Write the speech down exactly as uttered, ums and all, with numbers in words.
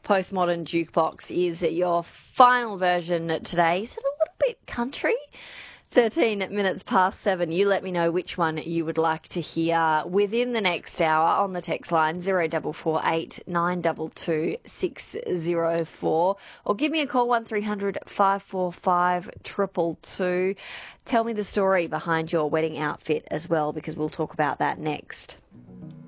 Postmodern Jukebox is your final version today. Is it a little bit country? thirteen minutes past seven. You let me know which one you would like to hear within the next hour on the text line zero four four eight nine two two six zero four, or give me a call one three hundred five four five two two two. Tell me the story behind your wedding outfit as well, because we'll talk about that next.